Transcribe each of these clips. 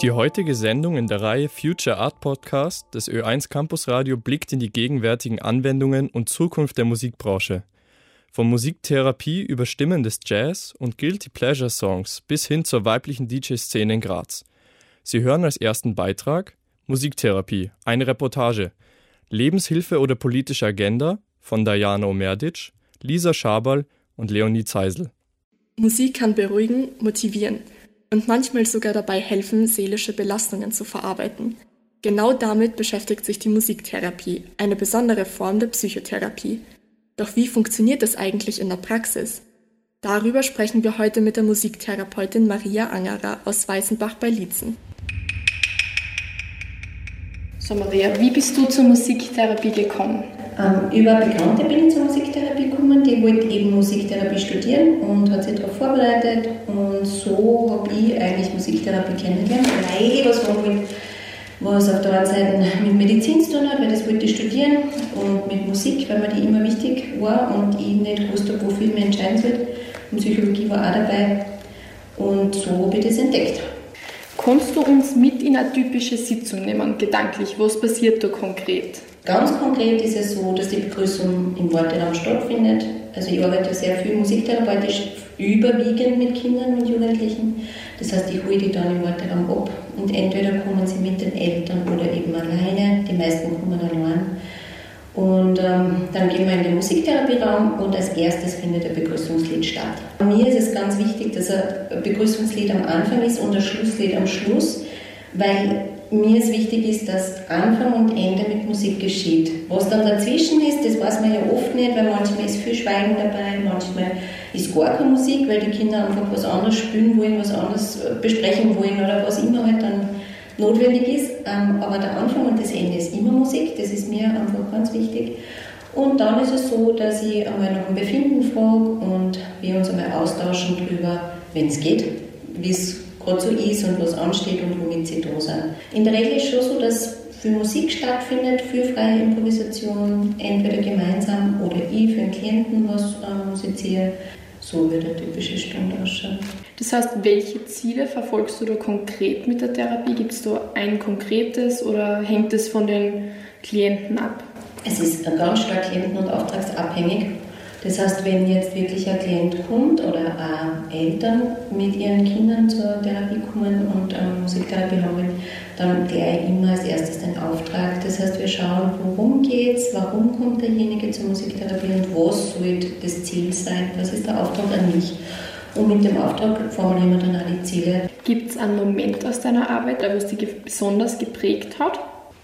Die heutige Sendung in der Reihe Future Art Podcast des Ö1 Campus Radio blickt in die gegenwärtigen Anwendungen und Zukunft der Musikbranche. Von Musiktherapie über Stimmen des Jazz und Guilty Pleasure Songs bis hin zur weiblichen DJ-Szene in Graz. Sie hören als ersten Beitrag Musiktherapie, eine Reportage, Lebenshilfe oder politische Agenda von Dajana Omerdic, Lisa Schaberl und Leonie Zeisel. Musik kann beruhigen, motivieren und manchmal sogar dabei helfen, seelische Belastungen zu verarbeiten. Genau damit beschäftigt sich die Musiktherapie, eine besondere Form der Psychotherapie. Doch wie funktioniert das eigentlich in der Praxis? Darüber sprechen wir heute mit der Musiktherapeutin Maria Angerer aus Weißenbach bei Liezen. So Maria, wie bist du zur Musiktherapie gekommen? Über Bekannte bin ich zur Musiktherapie gekommen, die wollte eben Musiktherapie studieren und hat sich darauf vorbereitet und so habe ich eigentlich Musiktherapie kennengelernt, weil ich was machen wollte, was auf der einen Seite mit Medizin zu tun hat, weil das wollte ich studieren und mit Musik, weil mir die immer wichtig war und ich nicht gewusst habe, wofür ich mich entscheiden sollte. Und Psychologie war auch dabei und so habe ich das entdeckt. Kannst du uns mit in eine typische Sitzung nehmen, gedanklich? Was passiert da konkret? Ganz konkret ist es so, dass die Begrüßung im Warteraum stattfindet. Also ich arbeite sehr viel musiktherapeutisch, überwiegend mit Kindern und Jugendlichen. Das heißt, ich hole die dann im Warteraum ab und entweder kommen sie mit den Eltern oder eben alleine. Die meisten kommen allein. Und dann gehen wir in den Musiktherapieraum und als erstes findet ein Begrüßungslied statt. Mir ist es ganz wichtig, dass ein Begrüßungslied am Anfang ist und ein Schlusslied am Schluss, weil mir es wichtig ist, dass Anfang und Ende mit Musik geschieht. Was dann dazwischen ist, das weiß man ja oft nicht, weil manchmal ist viel Schweigen dabei, manchmal ist gar keine Musik, weil die Kinder einfach was anderes spielen wollen, was anderes besprechen wollen oder was immer halt dann notwendig ist. Aber der Anfang und das Ende ist immer Musik, das ist mir einfach ganz wichtig. Und dann ist es so, dass ich einmal nach dem Befinden frage und wir uns einmal austauschen darüber, wenn es geht, wie es gerade so ist und was ansteht und womit sie da sind. In der Regel ist es schon so, dass viel Musik stattfindet, viel freie Improvisation, entweder gemeinsam oder ich für den Klienten was musiziere. So wird eine typische Stunde ausschauen. Das heißt, welche Ziele verfolgst du da konkret mit der Therapie? Gibt es da ein konkretes oder hängt es von den Klienten ab? Es ist ganz stark klienten- und auftragsabhängig. Das heißt, wenn jetzt wirklich ein Klient kommt oder auch Eltern mit ihren Kindern zur Therapie kommen und Musiktherapie haben wollen, dann kläre ich immer als erstes den Auftrag. Das heißt, wir schauen, worum geht es, warum kommt derjenige zur Musiktherapie und was soll das Ziel sein, was ist der Auftrag an mich. Und mit dem Auftrag formulieren wir dann auch die Ziele. Gibt es einen Moment aus deiner Arbeit, was dich besonders geprägt hat?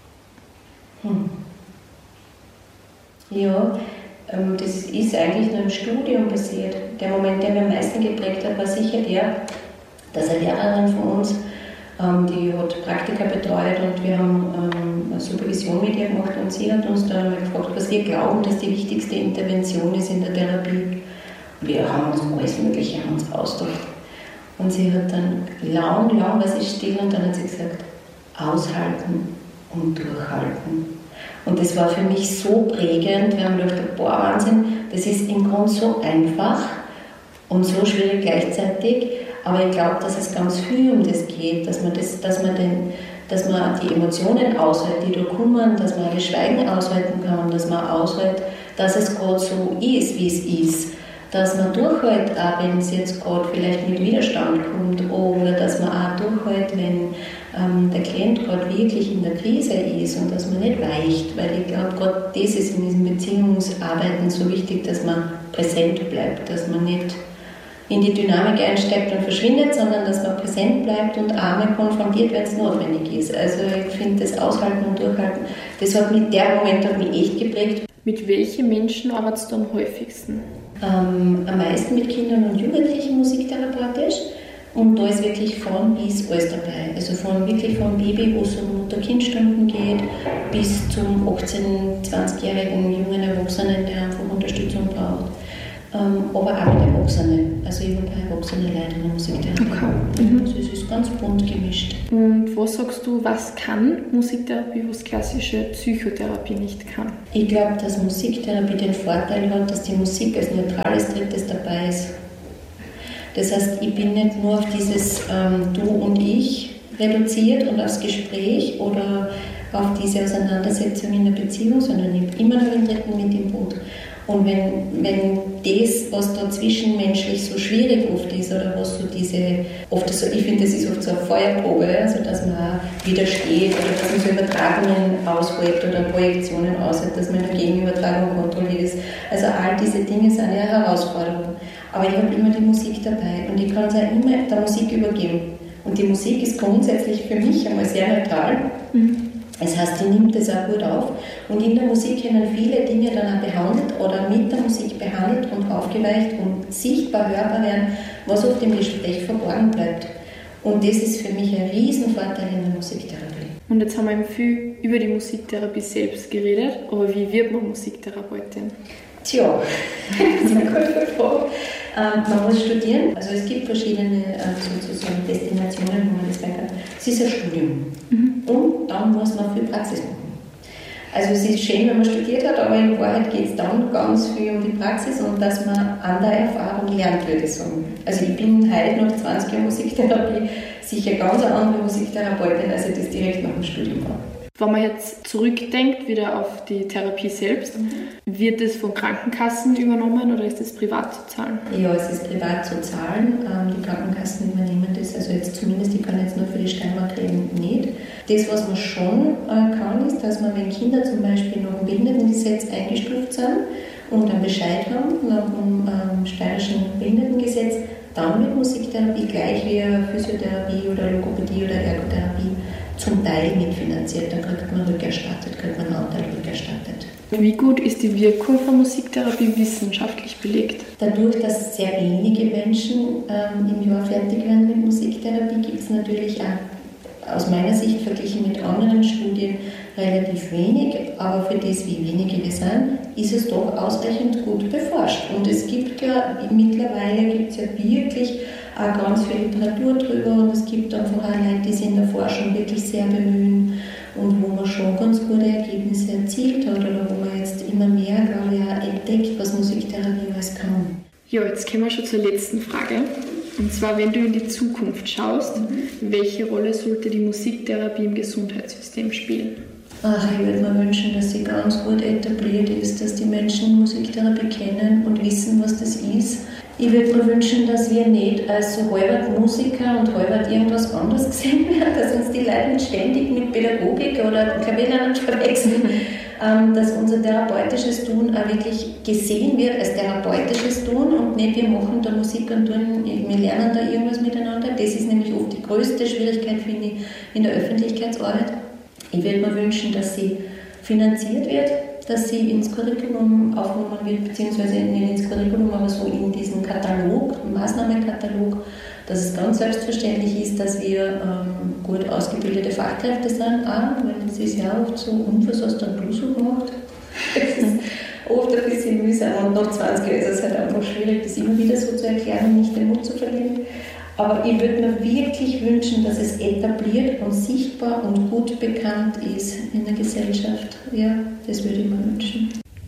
Ja, das ist eigentlich nur im Studium passiert. Der Moment, der mir am meisten geprägt hat, war sicher der, dass eine Lehrerin von uns, die hat Praktika betreut und wir haben eine Supervision mit ihr gemacht und sie hat uns dann gefragt, was wir glauben, dass die wichtigste Intervention ist in der Therapie. Wir haben uns alles Mögliche ausgedacht. Und sie hat dann lang war sie still und dann hat sie gesagt, aushalten und durchhalten. Und das war für mich so prägend, wir haben gedacht, boah, Wahnsinn, das ist im Grunde so einfach und so schwierig gleichzeitig, aber ich glaube, dass es ganz viel um das geht, dass man die Emotionen aushält, die da kommen, dass man das Schweigen aushalten kann, dass man aushält, dass es gerade so ist, wie es ist, dass man durchhält, auch wenn es jetzt gerade vielleicht mit Widerstand kommt oder dass man auch durchhält, wenn der Klient gerade wirklich in der Krise ist und dass man nicht weicht, weil ich glaube, gerade das ist in diesen Beziehungsarbeiten so wichtig, dass man präsent bleibt, dass man nicht in die Dynamik einsteigt und verschwindet, sondern dass man präsent bleibt und einmal konfrontiert, wenn es notwendig ist. Also ich finde, das Aushalten und Durchhalten, der Moment hat mich echt geprägt. Mit welchen Menschen arbeitest du am häufigsten? Am meisten mit Kindern und Jugendlichen musiktherapeutisch. Und da ist wirklich von bis alles dabei. Also wirklich von Baby, wo es um Mutter-Kind-Stunden geht, bis zum 18-, 20-jährigen jungen Erwachsenen, der einfach Unterstützung braucht. Aber auch mit Erwachsenen. Also ich habe bei Erwachsenen Leute in der Musiktherapie. Okay. Also es ist ganz bunt gemischt. Und was sagst du, was kann Musiktherapie, was klassische Psychotherapie nicht kann? Ich glaube, dass Musiktherapie den Vorteil hat, dass die Musik als neutrales Drittes dabei ist. Das heißt, ich bin nicht nur auf dieses Du und ich reduziert und aufs Gespräch oder auf diese Auseinandersetzung in der Beziehung, sondern ich habe immer noch einen Dritten mit im Boot. Und wenn das, was da zwischenmenschlich so schwierig oft ist, oder was so oft so, ich finde, das ist oft so eine Feuerprobe, also dass man auch widersteht oder dass man so Übertragungen aushält oder Projektionen aushält, dass man in der Gegenübertragung kontrolliert ist. Also all diese Dinge sind ja eine Herausforderung. Aber ich habe immer die Musik dabei und ich kann es auch immer der Musik übergeben. Und die Musik ist grundsätzlich für mich einmal sehr neutral. Das heißt, die nimmt es auch gut auf. Und in der Musik können viele Dinge dann auch behandelt oder mit der Musik behandelt und aufgeweicht und sichtbar hörbar werden, was oft im Gespräch verborgen bleibt. Und das ist für mich ein Riesenvorteil in der Musiktherapie. Und jetzt haben wir eben viel über die Musiktherapie selbst geredet, aber wie wird man Musiktherapeutin? Tja, das ist eine gute Frage. Man muss studieren, also es gibt verschiedene sozusagen Destinationen, wo man das machen kann. Es ist ein Studium und dann muss man viel Praxis machen. Also es ist schön, wenn man studiert hat, aber in Wahrheit geht es dann ganz viel um die Praxis und dass man an der Erfahrung lernt, würde ich sagen. Also ich bin heute nach 20 Jahren Musiktherapie sicher ganz eine andere Musiktherapeutin, als ich das direkt nach dem Studium war. Wenn man jetzt zurückdenkt, wieder auf die Therapie selbst, wird das von Krankenkassen übernommen oder ist das privat zu zahlen? Ja, es ist privat zu zahlen. Die Krankenkassen übernehmen das, also jetzt zumindest, ich kann jetzt nur für die Steiermark reden, nicht. Das, was man schon kann, ist, dass man, wenn Kinder zum Beispiel nach dem Behindertengesetz eingestuft sind und einen Bescheid haben, nach dem steirischen Behindertengesetz, dann wird Musiktherapie gleich wie Physiotherapie oder Logopädie oder Ergotherapie zum Teil mitfinanziert. Dann kriegt man rückerstattet, kriegt man einen Anteil rückerstattet. Wie gut ist die Wirkung von Musiktherapie wissenschaftlich belegt? Dadurch, dass sehr wenige Menschen im Jahr fertig werden mit Musiktherapie, gibt es natürlich auch aus meiner Sicht verglichen mit anderen Studien relativ wenig, aber für das, wie wenige wir sind, ist es doch ausreichend gut beforscht. Und es gibt ja, mittlerweile gibt es ja wirklich auch ganz viel Literatur drüber und es gibt einfach auch Leute, die sich in der Forschung wirklich sehr bemühen und wo man schon ganz gute Ergebnisse erzielt hat oder wo man jetzt immer mehr, glaube ich, auch entdeckt, was Musiktherapie alles kann. Ja, jetzt kommen wir schon zur letzten Frage. Und zwar, wenn du in die Zukunft schaust, welche Rolle sollte die Musiktherapie im Gesundheitssystem spielen? Ich würde mir wünschen, dass sie ganz gut etabliert ist, dass die Menschen Musiktherapie kennen und wissen, was das ist. Ich würde mir wünschen, dass wir nicht als so halbert Musiker und halbert irgendwas anderes gesehen werden, dass uns die Leute nicht ständig mit Pädagogik oder Klavierlernen verwechseln, dass unser therapeutisches Tun auch wirklich gesehen wird als therapeutisches Tun und nicht wir machen da Musik und tun, wir lernen da irgendwas miteinander. Das ist nämlich oft die größte Schwierigkeit, finde ich, in der Öffentlichkeitsarbeit. Ich würde mir wünschen, dass sie finanziert wird, dass sie ins Curriculum aufgenommen wird, beziehungsweise nicht ins Curriculum, aber so in diesen Katalog, Maßnahmenkatalog, dass es ganz selbstverständlich ist, dass wir gut ausgebildete Fachkräfte sind, auch, weil es ist ja oft so, und was hast dann du so gemacht? Das ist oft ein bisschen mühsam und nach 20 Jahren ist es halt einfach schwierig, das immer wieder so zu erklären und nicht den Mut zu verlieren. Aber ich würde mir wirklich wünschen, dass es etabliert und sichtbar und gut bekannt ist in der Gesellschaft. Ja, das würde ich mir wünschen.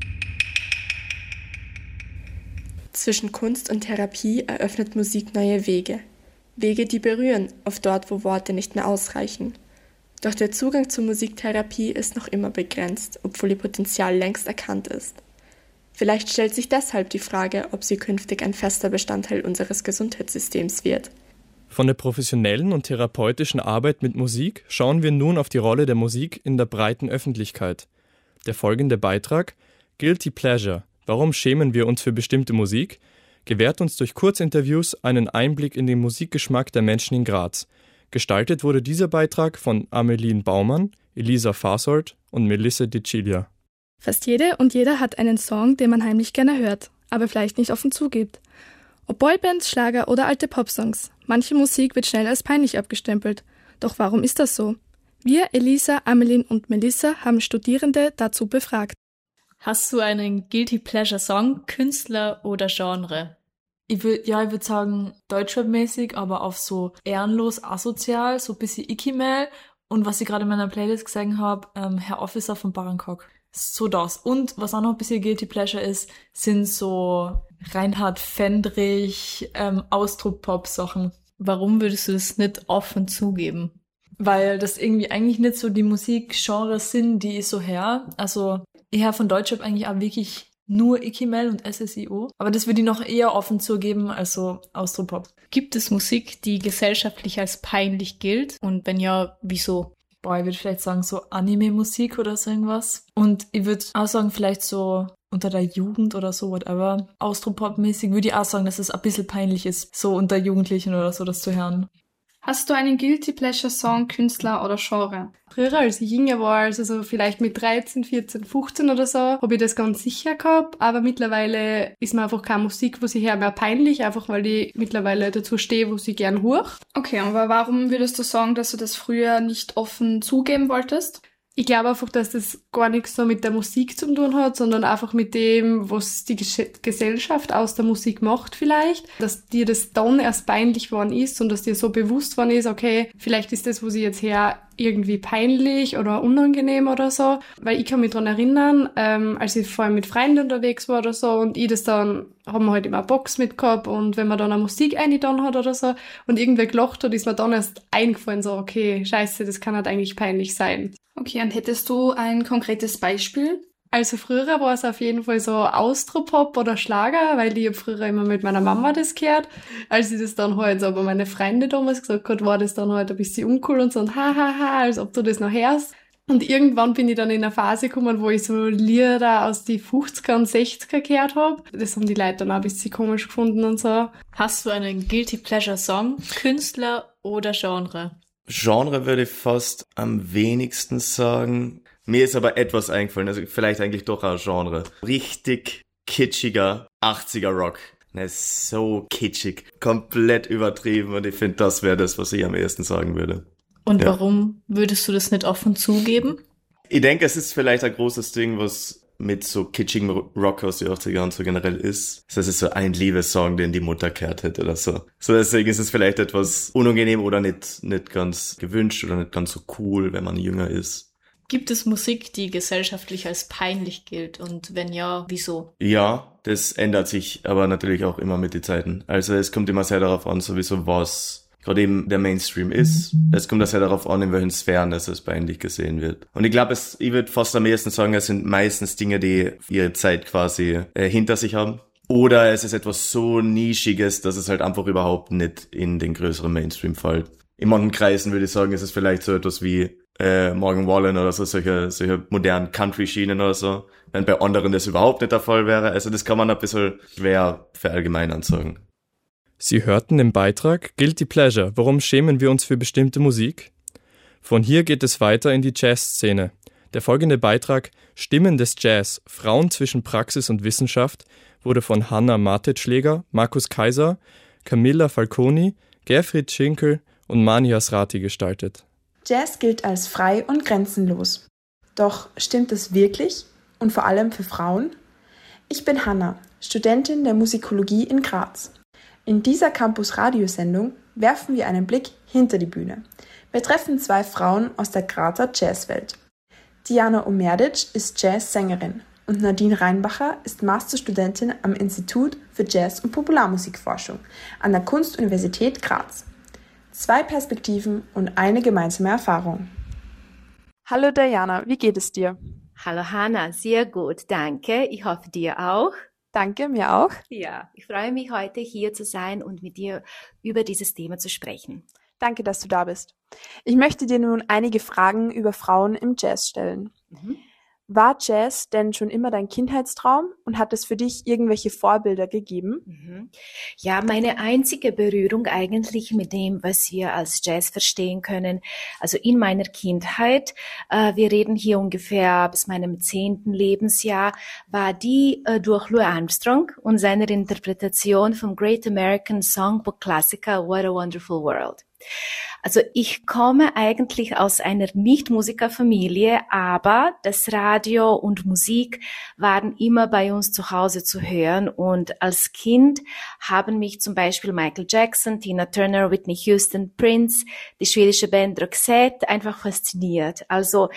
Zwischen Kunst und Therapie eröffnet Musik neue Wege. Wege, die berühren, oft dort, wo Worte nicht mehr ausreichen. Doch der Zugang zur Musiktherapie ist noch immer begrenzt, obwohl ihr Potenzial längst erkannt ist. Vielleicht stellt sich deshalb die Frage, ob sie künftig ein fester Bestandteil unseres Gesundheitssystems wird. Von der professionellen und therapeutischen Arbeit mit Musik schauen wir nun auf die Rolle der Musik in der breiten Öffentlichkeit. Der folgende Beitrag, Guilty Pleasure, warum schämen wir uns für bestimmte Musik, gewährt uns durch Kurzinterviews einen Einblick in den Musikgeschmack der Menschen in Graz. Gestaltet wurde dieser Beitrag von Ameline Baumann, Elisa Fasold und Melissa De Cilia. Fast jede und jeder hat einen Song, den man heimlich gerne hört, aber vielleicht nicht offen zugibt. Ob Boybands, Schlager oder alte Popsongs, manche Musik wird schnell als peinlich abgestempelt. Doch warum ist das so? Wir, Elisa, Ameline und Melissa, haben Studierende dazu befragt. Hast du einen Guilty Pleasure Song, Künstler oder Genre? Ich würde sagen, Deutschrap-mäßig, aber auf so ehrenlos, asozial, so ein bisschen Icky-Mail. Und was ich gerade in meiner Playlist gesehen habe, Herr Officer von Barankok. So das. Und was auch noch ein bisschen Guilty Pleasure ist, sind so Reinhard Fendrich, Ausdruck-Pop-Sachen. Warum würdest du es nicht offen zugeben? weil das irgendwie eigentlich nicht so die Musikgenres sind, die ich so höre. Also ich höre von Deutschrap eigentlich auch wirklich nur Ikimel und SSIO. Aber das würde ich noch eher offen zugeben als so Austropop. Gibt es Musik, die gesellschaftlich als peinlich gilt? Und wenn ja, wieso? Boah, ich würde vielleicht sagen so Anime-Musik oder so irgendwas. Und ich würde auch sagen, vielleicht so unter der Jugend oder so, whatever. Austropop-mäßig würde ich auch sagen, dass es ein bisschen peinlich ist, so unter Jugendlichen oder so das zu hören. Hast du einen Guilty Pleasure Song, Künstler oder Genre? Früher, als ich jünger war, also so vielleicht mit 13, 14, 15 oder so, habe ich das ganz sicher gehabt, aber mittlerweile ist mir einfach keine Musik, was ich höre, mehr peinlich, einfach weil ich mittlerweile dazu stehe, wo ich gern höre. Okay, aber warum würdest du sagen, dass du das früher nicht offen zugeben wolltest? Ich glaube einfach, dass das gar nichts so mit der Musik zu tun hat, sondern einfach mit dem, was die Gesellschaft aus der Musik macht vielleicht. Dass dir das dann erst peinlich geworden ist und dass dir so bewusst worden ist, okay, vielleicht ist das, was ich jetzt her, irgendwie peinlich oder unangenehm oder so. Weil ich kann mich daran erinnern, als ich vor allem mit Freunden unterwegs war oder so und ich das dann, haben wir halt immer eine Box mitgehabt und wenn man dann eine Musik eingetan hat oder so und irgendwer gelacht hat, ist mir dann erst eingefallen, so, okay, scheiße, das kann halt eigentlich peinlich sein. Okay, und hättest du ein konkretes Beispiel? Also früher war es auf jeden Fall so Austropop oder Schlager, weil ich hab früher immer mit meiner Mama das gehört. Als ich das dann halt so bei meinen Freunden damals gesagt hat, war das dann halt ein bisschen uncool und so ein Hahaha, als ob du das noch hörst. Und irgendwann bin ich dann in eine Phase gekommen, wo ich so Lieder aus die 50er und 60er gehört habe. Das haben die Leute dann auch ein bisschen komisch gefunden und so. Hast du einen Guilty Pleasure Song, Künstler oder Genre? Genre würde ich fast am wenigsten sagen. Mir ist aber etwas eingefallen, also vielleicht eigentlich doch ein Genre. Richtig kitschiger 80er Rock. Der ist so kitschig, komplett übertrieben und ich finde, das wäre das, was ich am ehesten sagen würde. Und warum würdest du das nicht offen zugeben? Ich denke, es ist vielleicht ein großes Ding, was mit so kitschigem Rock aus den 80er Jahren so generell ist. Das ist so ein Liebessong, den die Mutter gehört hätte oder so. So deswegen ist es vielleicht etwas unangenehm oder nicht ganz gewünscht oder nicht ganz so cool, wenn man jünger ist. Gibt es Musik, die gesellschaftlich als peinlich gilt? Und wenn ja, wieso? Ja, das ändert sich aber natürlich auch immer mit den Zeiten. Also es kommt immer sehr darauf an, sowieso was gerade eben der Mainstream ist. Es kommt sehr darauf an, in welchen Sphären das als peinlich gesehen wird. Und ich glaube, ich würde fast am ehesten sagen, es sind meistens Dinge, die ihre Zeit quasi hinter sich haben. Oder es ist etwas so Nischiges, dass es halt einfach überhaupt nicht in den größeren Mainstream fällt. In manchen Kreisen würde ich sagen, ist es vielleicht so etwas wie Morgan Wallen oder so, solche modernen Country-Schienen oder so. Wenn bei anderen das überhaupt nicht der Fall wäre. Also das kann man ein bisschen schwer verallgemeinern sagen. Sie hörten den Beitrag Guilty Pleasure. Warum schämen wir uns für bestimmte Musik? Von hier geht es weiter in die Jazzszene. Der folgende Beitrag Stimmen des Jazz, Frauen zwischen Praxis und Wissenschaft wurde von Hanna Martetschläger, Markus Kaiser, Camilla Falconi, Gerfried Schinkel und Mani Asrati gestaltet. Jazz gilt als frei und grenzenlos. Doch stimmt das wirklich und vor allem für Frauen? Ich bin Hanna, Studentin der Musikologie in Graz. In dieser Campus-Radiosendung werfen wir einen Blick hinter die Bühne. Wir treffen zwei Frauen aus der Grazer Jazzwelt. Diana Omerdic ist Jazzsängerin und Nadine Reinbacher ist Masterstudentin am Institut für Jazz- und Popularmusikforschung an der Kunstuniversität Graz. Zwei Perspektiven und eine gemeinsame Erfahrung. Hallo Diana, wie geht es dir? Hallo Hanna, sehr gut, danke. Ich hoffe dir auch. Danke, mir auch. Ja, ich freue mich heute hier zu sein und mit dir über dieses Thema zu sprechen. Danke, dass du da bist. Ich möchte dir nun einige Fragen über Frauen im Jazz stellen. War Jazz denn schon immer dein Kindheitstraum und hat es für dich irgendwelche Vorbilder gegeben? Ja, meine einzige Berührung eigentlich mit dem, was wir als Jazz verstehen können, also in meiner Kindheit, wir reden hier ungefähr bis meinem 10. Lebensjahr, war die durch Louis Armstrong und seiner Interpretation vom Great American Songbook Klassiker What a Wonderful World. Also ich komme eigentlich aus einer Nicht-Musikerfamilie, aber das Radio und Musik waren immer bei uns zu Hause zu hören und als Kind haben mich zum Beispiel Michael Jackson, Tina Turner, Whitney Houston, Prince, die schwedische Band Roxette einfach fasziniert. Also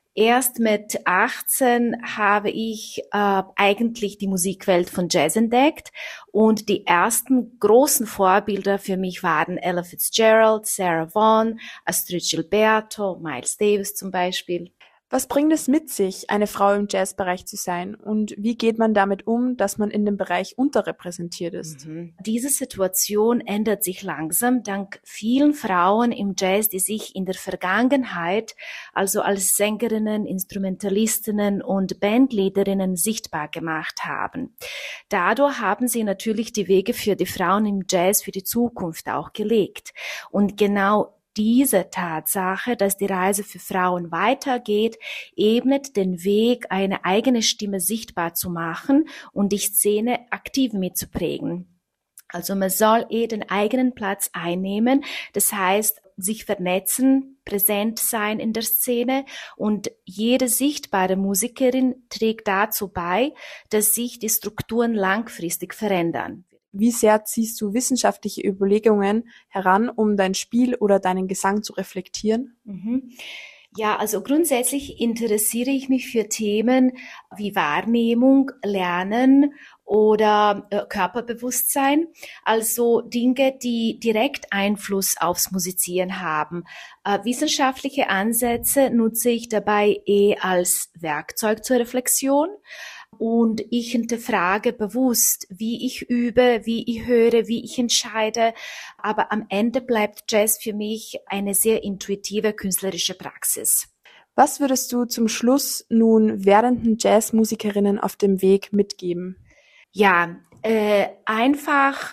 Erst mit 18 habe ich eigentlich die Musikwelt von Jazz entdeckt und die ersten großen Vorbilder für mich waren Ella Fitzgerald, Sarah Vaughan, Astrud Gilberto, Miles Davis zum Beispiel. Was bringt es mit sich, eine Frau im Jazzbereich zu sein und wie geht man damit um, dass man in dem Bereich unterrepräsentiert ist? Diese Situation ändert sich langsam dank vielen Frauen im Jazz, die sich in der Vergangenheit also als Sängerinnen, Instrumentalistinnen und Bandleaderinnen sichtbar gemacht haben. Dadurch haben sie natürlich die Wege für die Frauen im Jazz für die Zukunft auch gelegt. Und genau diese Tatsache, dass die Reise für Frauen weitergeht, ebnet den Weg, eine eigene Stimme sichtbar zu machen und die Szene aktiv mitzuprägen. Also man soll den eigenen Platz einnehmen, das heißt, sich vernetzen, präsent sein in der Szene und jede sichtbare Musikerin trägt dazu bei, dass sich die Strukturen langfristig verändern. Wie sehr ziehst du wissenschaftliche Überlegungen heran, um dein Spiel oder deinen Gesang zu reflektieren? Ja, also grundsätzlich interessiere ich mich für Themen wie Wahrnehmung, Lernen oder Körperbewusstsein, also Dinge, die direkt Einfluss aufs Musizieren haben. Wissenschaftliche Ansätze nutze ich dabei als Werkzeug zur Reflexion. Und ich hinterfrage bewusst, wie ich übe, wie ich höre, wie ich entscheide. Aber am Ende bleibt Jazz für mich eine sehr intuitive künstlerische Praxis. Was würdest du zum Schluss nun werdenden Jazzmusikerinnen auf dem Weg mitgeben? Ja, einfach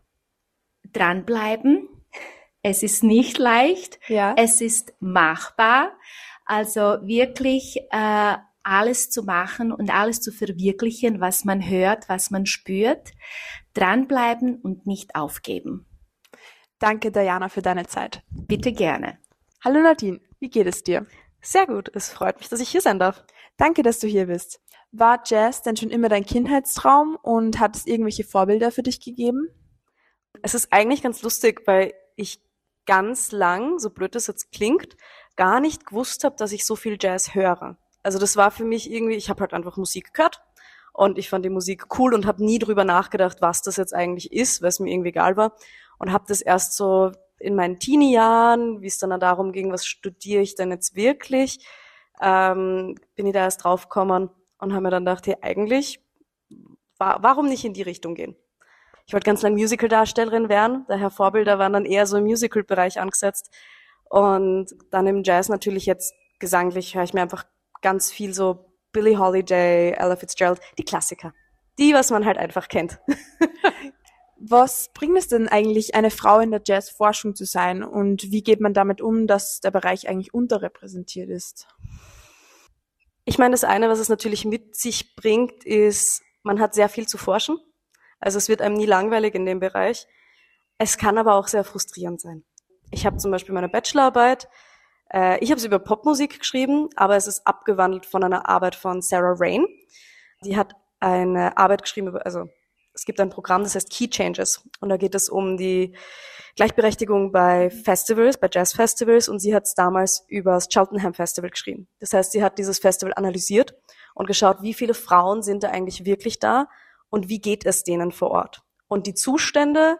dranbleiben. Es ist nicht leicht. Ja. Es ist machbar. Also wirklich alles zu machen und alles zu verwirklichen, was man hört, was man spürt. Dranbleiben und nicht aufgeben. Danke, Diana, für deine Zeit. Bitte gerne. Hallo Nadine, wie geht es dir? Sehr gut, es freut mich, dass ich hier sein darf. Danke, dass du hier bist. War Jazz denn schon immer dein Kindheitstraum und hat es irgendwelche Vorbilder für dich gegeben? Es ist eigentlich ganz lustig, weil ich ganz lang, so blöd das jetzt klingt, gar nicht gewusst habe, dass ich so viel Jazz höre. Also das war für mich irgendwie, ich habe halt einfach Musik gehört und ich fand die Musik cool und habe nie drüber nachgedacht, was das jetzt eigentlich ist, weil es mir irgendwie egal war. Und habe das erst so in meinen Teenie-Jahren, wie es dann darum ging, was studiere ich denn jetzt wirklich, bin ich da erst draufgekommen und habe mir dann gedacht, hey, eigentlich, warum nicht in die Richtung gehen? Ich wollte ganz lange Musical-Darstellerin werden, daher Vorbilder waren dann eher so im Musical-Bereich angesetzt. Und dann im Jazz natürlich jetzt gesanglich höre ich mir einfach ganz viel so Billie Holiday, Ella Fitzgerald, die Klassiker. Die, was man halt einfach kennt. Was bringt es denn eigentlich, eine Frau in der Jazzforschung zu sein und wie geht man damit um, dass der Bereich eigentlich unterrepräsentiert ist? Ich meine, das eine, was es natürlich mit sich bringt, ist, man hat sehr viel zu forschen. Also es wird einem nie langweilig in dem Bereich. Es kann aber auch sehr frustrierend sein. Ich habe zum Beispiel meine Bachelorarbeit, ich habe es über Popmusik geschrieben, aber es ist abgewandelt von einer Arbeit von Sarah Rain. Die hat eine Arbeit geschrieben, also es gibt ein Programm, das heißt Key Changes und da geht es um die Gleichberechtigung bei Festivals, bei Jazzfestivals und sie hat es damals über das Cheltenham Festival geschrieben. Das heißt, sie hat dieses Festival analysiert und geschaut, wie viele Frauen sind da eigentlich wirklich da und wie geht es denen vor Ort. Und die Zustände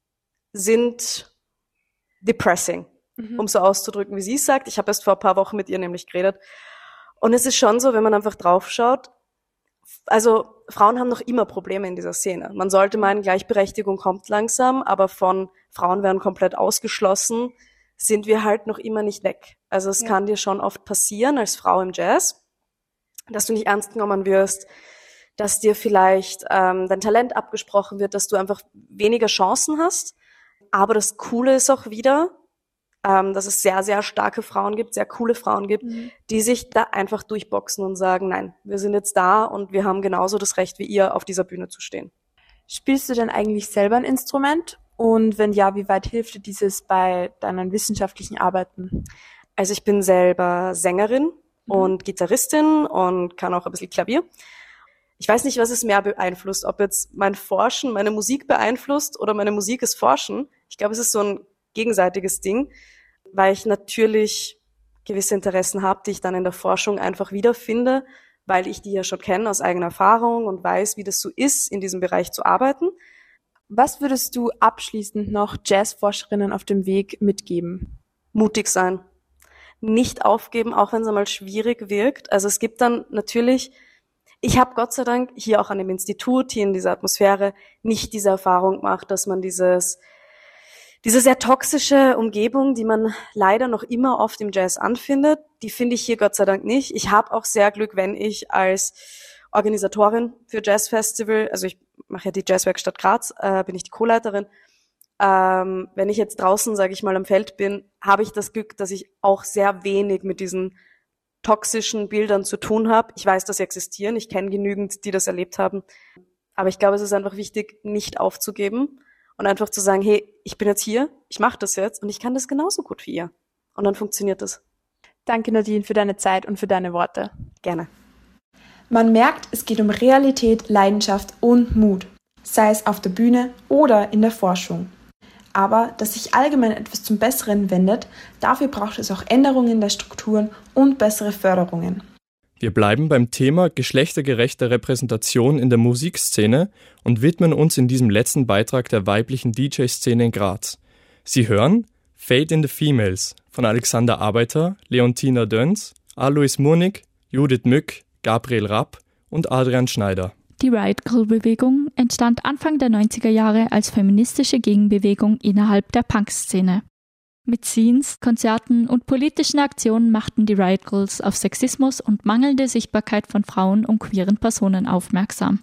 sind depressing, um so auszudrücken, wie sie es sagt. Ich habe erst vor ein paar Wochen mit ihr nämlich geredet. Und es ist schon so, wenn man einfach drauf schaut, also Frauen haben noch immer Probleme in dieser Szene. Man sollte meinen, Gleichberechtigung kommt langsam, aber von Frauen werden komplett ausgeschlossen, sind wir halt noch immer nicht weg. Also es kann dir schon oft passieren als Frau im Jazz, dass du nicht ernst genommen wirst, dass dir vielleicht dein Talent abgesprochen wird, dass du einfach weniger Chancen hast. Aber das Coole ist auch wieder, dass es sehr, sehr starke Frauen gibt, sehr coole Frauen gibt, die sich da einfach durchboxen und sagen, nein, wir sind jetzt da und wir haben genauso das Recht wie ihr, auf dieser Bühne zu stehen. Spielst du denn eigentlich selber ein Instrument? Und wenn ja, wie weit hilft dir dieses bei deinen wissenschaftlichen Arbeiten? Also ich bin selber Sängerin und Gitarristin und kann auch ein bisschen Klavier. Ich weiß nicht, was es mehr beeinflusst, ob jetzt mein Forschen meine Musik beeinflusst oder meine Musik ist Forschen. Ich glaube, es ist so ein gegenseitiges Ding, weil ich natürlich gewisse Interessen habe, die ich dann in der Forschung einfach wiederfinde, weil ich die ja schon kenne aus eigener Erfahrung und weiß, wie das so ist, in diesem Bereich zu arbeiten. Was würdest du abschließend noch Jazzforscherinnen auf dem Weg mitgeben? Mutig sein. Nicht aufgeben, auch wenn es einmal schwierig wirkt. Also es gibt dann natürlich, ich habe Gott sei Dank hier auch an dem Institut, hier in dieser Atmosphäre, nicht diese Erfahrung gemacht, dass man diese sehr toxische Umgebung, die man leider noch immer oft im Jazz anfindet, die finde ich hier Gott sei Dank nicht. Ich habe auch sehr Glück, wenn ich als Organisatorin für Jazzfestival, also ich mache ja die Jazzwerkstatt Graz, bin ich die Co-Leiterin. Wenn ich jetzt draußen, sage ich mal, am Feld bin, habe ich das Glück, dass ich auch sehr wenig mit diesen toxischen Bildern zu tun habe. Ich weiß, dass sie existieren, ich kenne genügend, die das erlebt haben. Aber ich glaube, es ist einfach wichtig, nicht aufzugeben und einfach zu sagen, hey, ich bin jetzt hier, ich mache das jetzt und ich kann das genauso gut wie ihr. Und dann funktioniert das. Danke, Nadine, für deine Zeit und für deine Worte. Gerne. Man merkt, es geht um Realität, Leidenschaft und Mut, sei es auf der Bühne oder in der Forschung. Aber dass sich allgemein etwas zum Besseren wendet, dafür braucht es auch Änderungen der Strukturen und bessere Förderungen. Wir bleiben beim Thema geschlechtergerechte Repräsentation in der Musikszene und widmen uns in diesem letzten Beitrag der weiblichen DJ-Szene in Graz. Sie hören Fate in the Females von Alexander Arbeiter, Leontina Döns, Alois Murnig, Judith Mück, Gabriel Rapp und Adrian Schneider. Die Riot-Grrrl-Bewegung entstand Anfang der 90er Jahre als feministische Gegenbewegung innerhalb der Punk-Szene. Mit Scenes, Konzerten und politischen Aktionen machten die Riot-Grrrls auf Sexismus und mangelnde Sichtbarkeit von Frauen und queeren Personen aufmerksam.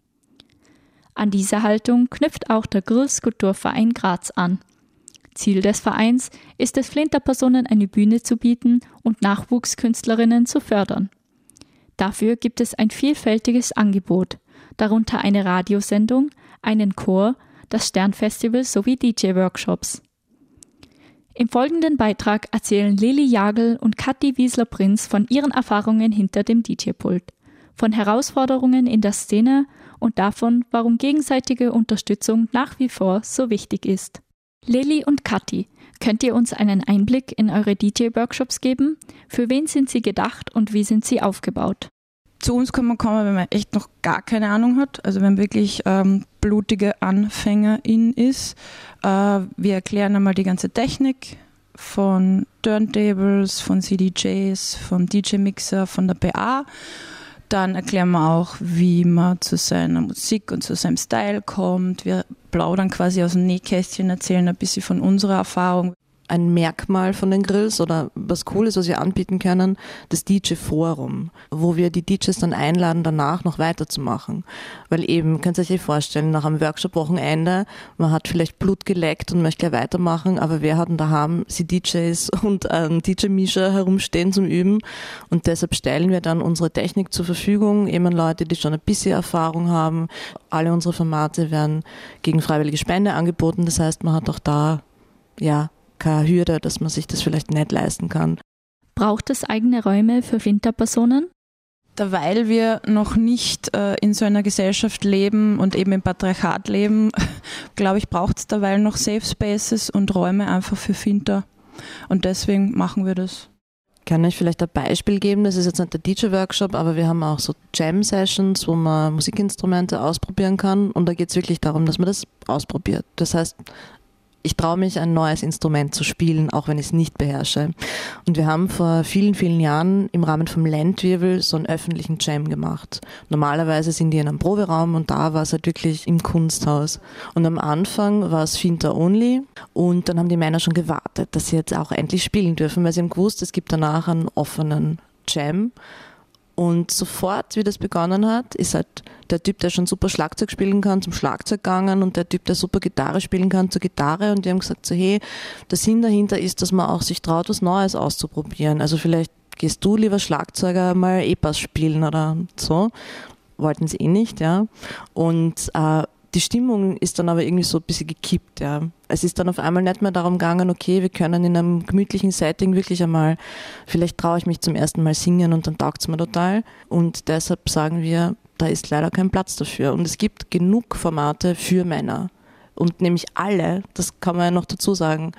An diese Haltung knüpft auch der Grrrl-Skulpturverein Graz an. Ziel des Vereins ist es, Flinterpersonen eine Bühne zu bieten und Nachwuchskünstlerinnen zu fördern. Dafür gibt es ein vielfältiges Angebot, darunter eine Radiosendung, einen Chor, das Sternfestival sowie DJ-Workshops. Im folgenden Beitrag erzählen Lili Jagel und Kathi Wiesler-Prinz von ihren Erfahrungen hinter dem DJ-Pult, von Herausforderungen in der Szene und davon, warum gegenseitige Unterstützung nach wie vor so wichtig ist. Lili und Kathi, könnt ihr uns einen Einblick in eure DJ-Workshops geben? Für wen sind sie gedacht und wie sind sie aufgebaut? Zu uns kann man kommen, wenn man echt noch gar keine Ahnung hat, also wenn wirklich blutige Anfängerin ist. Wir erklären einmal die ganze Technik von Turntables, von CDJs, von DJ-Mixer, von der PA. Dann erklären wir auch, wie man zu seiner Musik und zu seinem Style kommt. Wir plaudern quasi aus dem Nähkästchen, erzählen ein bisschen von unserer Erfahrung. Ein Merkmal von den Grills oder was cool ist, was wir anbieten können, das DJ-Forum, wo wir die DJs dann einladen, danach noch weiterzumachen. Weil eben, könnt ihr euch vorstellen, nach einem Workshop-Wochenende, man hat vielleicht Blut geleckt und möchte gleich weitermachen, aber wer hat denn daheim die DJs und einen DJ-Mischer herumstehen zum Üben? Und deshalb stellen wir dann unsere Technik zur Verfügung, eben Leute, die schon ein bisschen Erfahrung haben. Alle unsere Formate werden gegen freiwillige Spende angeboten, das heißt, man hat auch da, ja, keine Hürde, dass man sich das vielleicht nicht leisten kann. Braucht es eigene Räume für Flinterpersonen? Weil wir noch nicht in so einer Gesellschaft leben und eben im Patriarchat leben, glaube ich, braucht es derweil noch Safe Spaces und Räume einfach für Flinter. Und deswegen machen wir das. Ich kann euch vielleicht ein Beispiel geben, das ist jetzt nicht der DJ-Workshop, aber wir haben auch so Jam-Sessions, wo man Musikinstrumente ausprobieren kann und da geht es wirklich darum, dass man das ausprobiert. Das heißt, ich traue mich, ein neues Instrument zu spielen, auch wenn ich es nicht beherrsche. Und wir haben vor vielen, vielen Jahren im Rahmen vom Landwirbel so einen öffentlichen Jam gemacht. Normalerweise sind die in einem Proberaum und da war es halt wirklich im Kunsthaus. Und am Anfang war es Finta only und dann haben die Männer schon gewartet, dass sie jetzt auch endlich spielen dürfen, weil sie haben gewusst, es gibt danach einen offenen Jam. Und sofort, wie das begonnen hat, ist halt der Typ, der schon super Schlagzeug spielen kann, zum Schlagzeug gegangen und der Typ, der super Gitarre spielen kann, zur Gitarre. Und die haben gesagt so, hey, der Sinn dahinter ist, dass man auch sich traut, was Neues auszuprobieren. Also vielleicht gehst du, lieber Schlagzeuger, mal E-Bass spielen oder so. Wollten sie eh nicht, ja. Und die Stimmung ist dann aber irgendwie so ein bisschen gekippt, ja. Es ist dann auf einmal nicht mehr darum gegangen, okay, wir können in einem gemütlichen Setting wirklich einmal, vielleicht traue ich mich zum ersten Mal singen und dann taugt es mir total. Und deshalb sagen wir, da ist leider kein Platz dafür. Und es gibt genug Formate für Männer. Und nämlich alle, das kann man ja noch dazu sagen,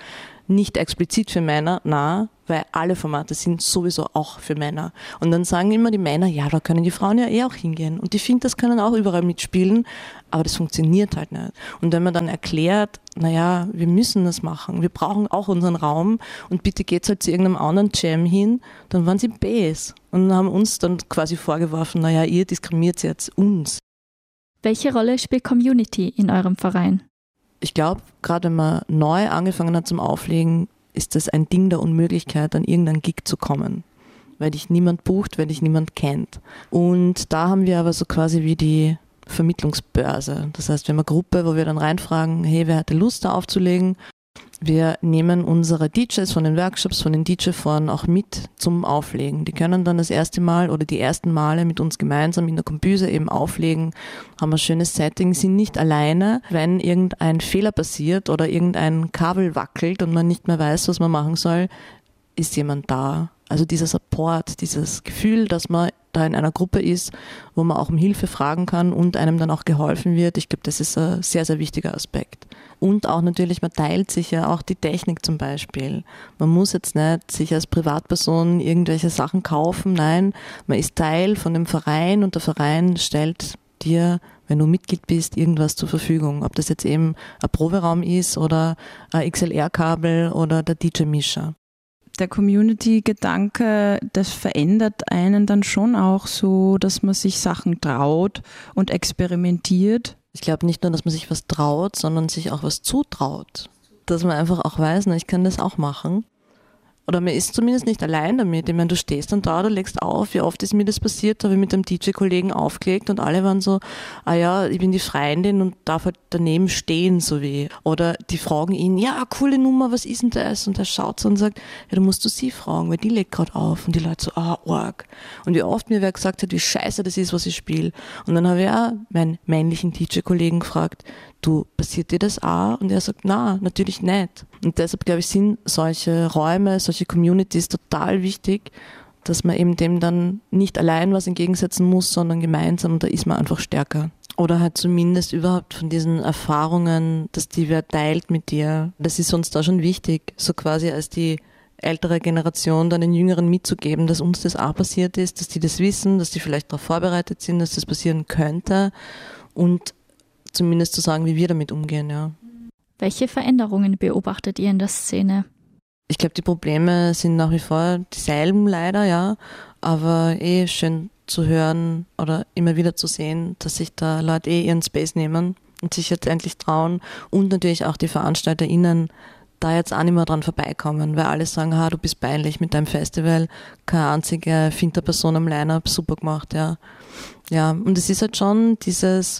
nicht explizit für Männer, na, weil alle Formate sind sowieso auch für Männer. Und dann sagen immer die Männer, ja, da können die Frauen ja auch hingehen. Und ich finde, das können auch überall mitspielen, aber das funktioniert halt nicht. Und wenn man dann erklärt, naja, wir müssen das machen, wir brauchen auch unseren Raum und bitte geht's halt zu irgendeinem anderen Jam hin, dann waren sie Bs und haben uns dann quasi vorgeworfen, naja, ihr diskriminiert jetzt uns. Welche Rolle spielt Community in eurem Verein? Ich glaube, gerade wenn man neu angefangen hat zum Auflegen, ist das ein Ding der Unmöglichkeit, an irgendeinen Gig zu kommen, weil dich niemand bucht, weil dich niemand kennt. Und da haben wir aber so quasi wie die Vermittlungsbörse. Das heißt, wir haben eine Gruppe, wo wir dann reinfragen, hey, wer hätte Lust da aufzulegen? Wir nehmen unsere DJs von den Workshops, von den DJ-Foren auch mit zum Auflegen. Die können dann das erste Mal oder die ersten Male mit uns gemeinsam in der Kombüse eben auflegen, haben ein schönes Setting, sind nicht alleine. Wenn irgendein Fehler passiert oder irgendein Kabel wackelt und man nicht mehr weiß, was man machen soll, ist jemand da. Also dieser Support, dieses Gefühl, dass man da in einer Gruppe ist, wo man auch um Hilfe fragen kann und einem dann auch geholfen wird. Ich glaube, das ist ein sehr, sehr wichtiger Aspekt. Und auch natürlich, man teilt sich ja auch die Technik zum Beispiel. Man muss jetzt nicht sich als Privatperson irgendwelche Sachen kaufen. Nein, man ist Teil von dem Verein und der Verein stellt dir, wenn du Mitglied bist, irgendwas zur Verfügung. Ob das jetzt eben ein Proberaum ist oder ein XLR-Kabel oder der DJ-Mischer. Der Community-Gedanke, das verändert einen dann schon auch so, dass man sich Sachen traut und experimentiert. Ich glaube nicht nur, dass man sich was traut, sondern sich auch was zutraut. Dass man einfach auch weiß, na, ich kann das auch machen. Oder man ist zumindest nicht allein damit. Ich meine, du stehst dann da, du legst auf. Wie oft ist mir das passiert? Da habe ich mit einem DJ-Kollegen aufgelegt und alle waren so, ah ja, ich bin die Freundin und darf halt daneben stehen, so wie. Oder die fragen ihn, ja, coole Nummer, was ist denn das? Und er schaut so und sagt, ja, da musst du sie fragen, weil die legt gerade auf. Und die Leute so, arg. Und wie oft mir wer gesagt hat, wie scheiße das ist, was ich spiele. Und dann habe ich auch meinen männlichen DJ-Kollegen gefragt, du, passiert dir das auch? Und er sagt, na, natürlich nicht. Und deshalb, glaube ich, sind solche Räume, solche Communities total wichtig, dass man eben dem dann nicht allein was entgegensetzen muss, sondern gemeinsam, und da ist man einfach stärker. Oder halt zumindest überhaupt von diesen Erfahrungen, dass die wer teilt mit dir. Das ist uns da schon wichtig, so quasi als die ältere Generation dann den Jüngeren mitzugeben, dass uns das auch passiert ist, dass die das wissen, dass die vielleicht darauf vorbereitet sind, dass das passieren könnte und zumindest zu sagen, wie wir damit umgehen, ja. Welche Veränderungen beobachtet ihr in der Szene? Ich glaube, die Probleme sind nach wie vor dieselben leider, ja, aber schön zu hören oder immer wieder zu sehen, dass sich da Leute ihren Space nehmen und sich jetzt endlich trauen und natürlich auch die VeranstalterInnen da jetzt auch nicht mehr dran vorbeikommen, weil alle sagen, du bist peinlich mit deinem Festival, keine einzige Finterperson am Line-Up, super gemacht, ja. Ja, und es ist halt schon dieses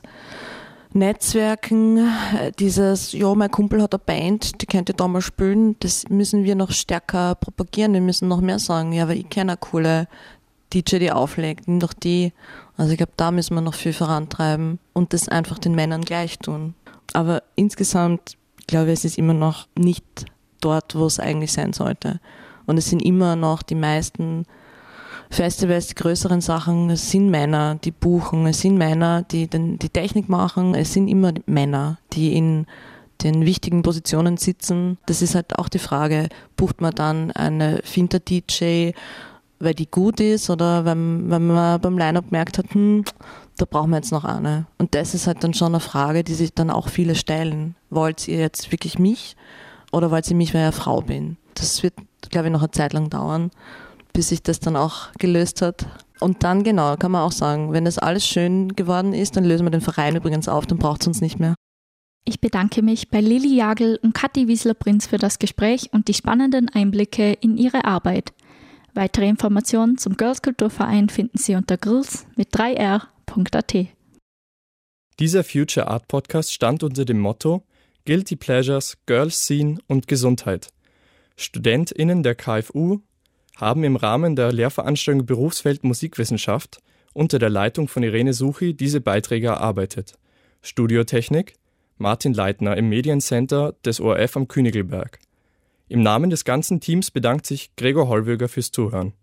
Netzwerken, dieses, ja, mein Kumpel hat eine Band, die könnte da mal spielen, das müssen wir noch stärker propagieren, wir müssen noch mehr sagen, ja, weil ich kenne eine coole DJ, die auflegt, nimm doch die. Also ich glaube, da müssen wir noch viel vorantreiben und das einfach den Männern gleich tun. Aber insgesamt, glaube ich, es ist immer noch nicht dort, wo es eigentlich sein sollte. Und es sind immer noch die meisten Festivals, die größeren Sachen, es sind Männer, die buchen, es sind Männer, die die Technik machen, es sind immer Männer, die in den wichtigen Positionen sitzen. Das ist halt auch die Frage, bucht man dann eine Finter-DJ, weil die gut ist oder wenn man beim Line-Up gemerkt hat, da brauchen wir jetzt noch eine. Und das ist halt dann schon eine Frage, die sich dann auch viele stellen. Wollt ihr jetzt wirklich mich oder wollt ihr mich, weil ich eine Frau bin? Das wird, glaube ich, noch eine Zeit lang dauern, bis sich das dann auch gelöst hat. Und dann, genau, kann man auch sagen, wenn das alles schön geworden ist, dann lösen wir den Verein übrigens auf, dann braucht es uns nicht mehr. Ich bedanke mich bei Lilly Jagl und Kathi Wiesler-Prinz für das Gespräch und die spannenden Einblicke in ihre Arbeit. Weitere Informationen zum Girls Kulturverein finden Sie unter girls mit 3r.at. Dieser Future Art Podcast stand unter dem Motto Guilty Pleasures, Girls Scene und Gesundheit. StudentInnen der KFU haben im Rahmen der Lehrveranstaltung Berufsfeld Musikwissenschaft unter der Leitung von Irene Suchi diese Beiträge erarbeitet. Studiotechnik Martin Leitner im Mediencenter des ORF am Königelberg. Im Namen des ganzen Teams bedankt sich Gregor Hollwöger fürs Zuhören.